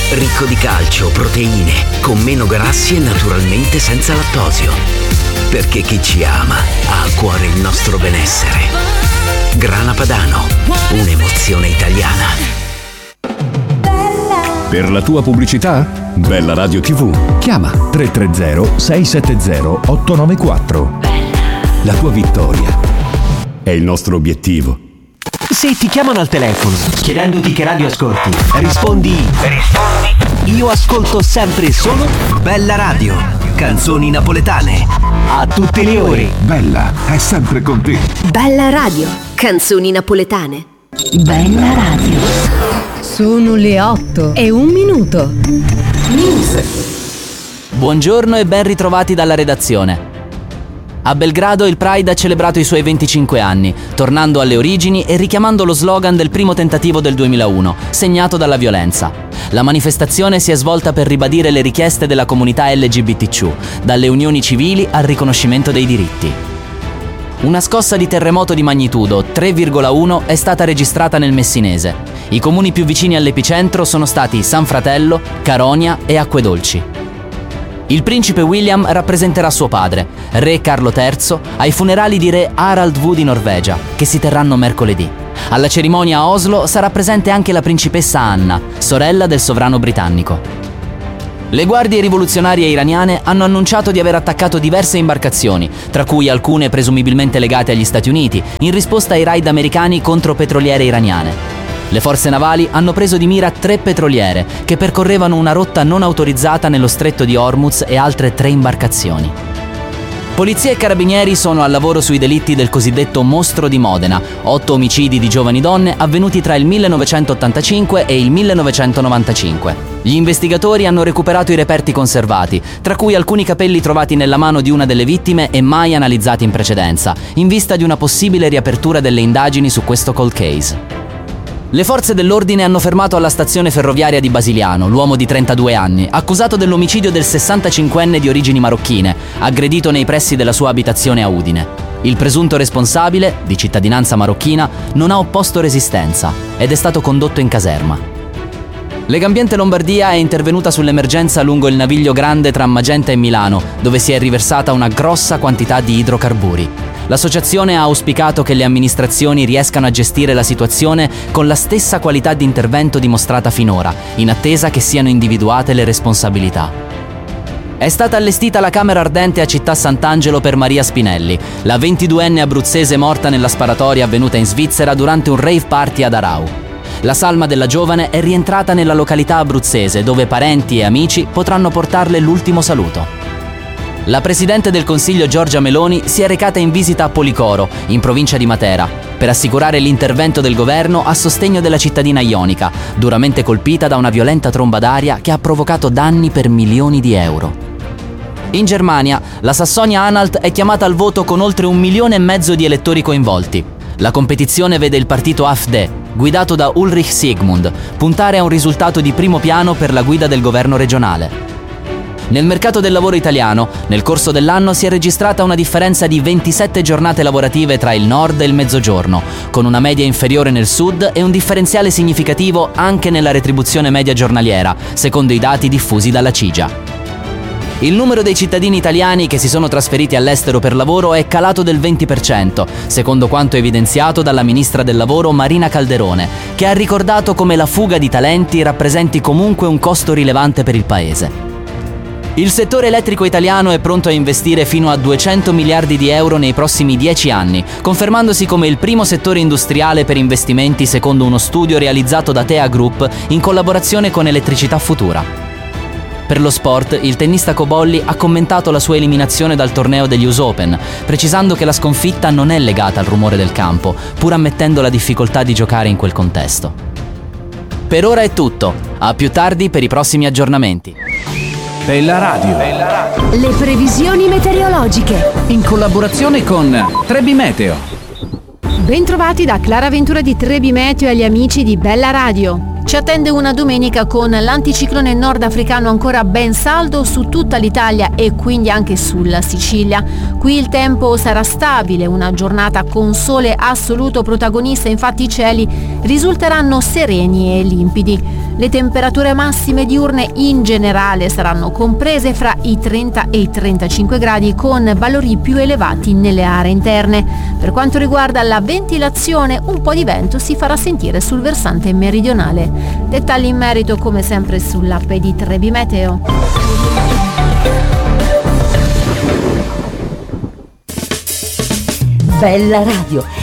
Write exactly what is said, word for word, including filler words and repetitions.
Ricco di calcio, proteine, con meno grassi e naturalmente senza lattosio. Perché chi ci ama ha a cuore il nostro benessere. Grana Padano, un'emozione italiana. Per la tua pubblicità? Bella Radio tivù. Chiama tre tre zero sei sette zero otto nove quattro. La tua vittoria è il nostro obiettivo. Se ti chiamano al telefono chiedendoti che radio ascolti, rispondi Rispondi Io ascolto sempre e solo Bella Radio, canzoni napoletane a tutte le ore. Bella è sempre con te. Bella Radio, canzoni napoletane. Bella Radio. Sono le otto e un minuto. News. Buongiorno e ben ritrovati dalla redazione. A Belgrado il Pride ha celebrato i suoi venticinque anni, tornando alle origini e richiamando lo slogan del primo tentativo del duemilauno, segnato dalla violenza. La manifestazione si è svolta per ribadire le richieste della comunità L G B T Q, dalle unioni civili al riconoscimento dei diritti. Una scossa di terremoto di magnitudo tre virgola uno è stata registrata nel Messinese. I comuni più vicini all'epicentro sono stati San Fratello, Caronia e Acquedolci. Il principe William rappresenterà suo padre, re Carlo terzo, ai funerali di re Harald V di Norvegia, che si terranno mercoledì. Alla cerimonia a Oslo sarà presente anche la principessa Anna, sorella del sovrano britannico. Le guardie rivoluzionarie iraniane hanno annunciato di aver attaccato diverse imbarcazioni, tra cui alcune presumibilmente legate agli Stati Uniti, in risposta ai raid americani contro petroliere iraniane. Le forze navali hanno preso di mira tre petroliere che percorrevano una rotta non autorizzata nello stretto di Hormuz e altre tre imbarcazioni. Polizia e carabinieri sono al lavoro sui delitti del cosiddetto mostro di Modena, otto omicidi di giovani donne avvenuti tra il millenovecentottantacinque e il millenovecentonovantacinque. Gli investigatori hanno recuperato i reperti conservati, tra cui alcuni capelli trovati nella mano di una delle vittime e mai analizzati in precedenza, in vista di una possibile riapertura delle indagini su questo cold case. Le forze dell'ordine hanno fermato alla stazione ferroviaria di Basiliano l'uomo di trentadue anni, accusato dell'omicidio del sessantacinquenne di origini marocchine, aggredito nei pressi della sua abitazione a Udine. Il presunto responsabile, di cittadinanza marocchina, non ha opposto resistenza ed è stato condotto in caserma. Legambiente Lombardia è intervenuta sull'emergenza lungo il Naviglio Grande tra Magenta e Milano, dove si è riversata una grossa quantità di idrocarburi. L'associazione ha auspicato che le amministrazioni riescano a gestire la situazione con la stessa qualità di intervento dimostrata finora, in attesa che siano individuate le responsabilità. È stata allestita la camera ardente a Città Sant'Angelo per Maria Spinelli, la ventiduenne abruzzese morta nella sparatoria avvenuta in Svizzera durante un rave party ad Arau. La salma della giovane è rientrata nella località abruzzese, dove parenti e amici potranno portarle l'ultimo saluto. La Presidente del Consiglio Giorgia Meloni si è recata in visita a Policoro, in provincia di Matera, per assicurare l'intervento del governo a sostegno della cittadina ionica, duramente colpita da una violenta tromba d'aria che ha provocato danni per milioni di euro. In Germania, la Sassonia-Anhalt è chiamata al voto con oltre un milione e mezzo di elettori coinvolti. La competizione vede il partito A f D, guidato da Ulrich Siegmund, puntare a un risultato di primo piano per la guida del governo regionale. Nel mercato del lavoro italiano, nel corso dell'anno si è registrata una differenza di ventisette giornate lavorative tra il nord e il mezzogiorno, con una media inferiore nel sud e un differenziale significativo anche nella retribuzione media giornaliera, secondo i dati diffusi dalla CIGIA. Il numero dei cittadini italiani che si sono trasferiti all'estero per lavoro è calato del venti per cento, secondo quanto evidenziato dalla ministra del lavoro Marina Calderone, che ha ricordato come la fuga di talenti rappresenti comunque un costo rilevante per il paese. Il settore elettrico italiano è pronto a investire fino a duecento miliardi di euro nei prossimi dieci anni, confermandosi come il primo settore industriale per investimenti secondo uno studio realizzato da Tea Group in collaborazione con Elettricità Futura. Per lo sport, il tennista Cobolli ha commentato la sua eliminazione dal torneo degli U S Open, precisando che la sconfitta non è legata al rumore del campo, pur ammettendo la difficoltà di giocare in quel contesto. Per ora è tutto, a più tardi per i prossimi aggiornamenti. Bella Radio. Bella Radio. Le previsioni meteorologiche. In collaborazione con Trebi Meteo. Bentrovati da Clara Ventura di Trebi Meteo e agli amici di Bella Radio. Ci attende una domenica con l'anticiclone nordafricano ancora ben saldo su tutta l'Italia e quindi anche sulla Sicilia. Qui il tempo sarà stabile, una giornata con sole assoluto protagonista, infatti i cieli risulteranno sereni e limpidi. Le temperature massime diurne in generale saranno comprese fra i trenta e i trentacinque gradi, con valori più elevati nelle aree interne. Per quanto riguarda la ventilazione, un po' di vento si farà sentire sul versante meridionale. Dettagli in merito come sempre sull'app di Trebi Meteo. Bella Radio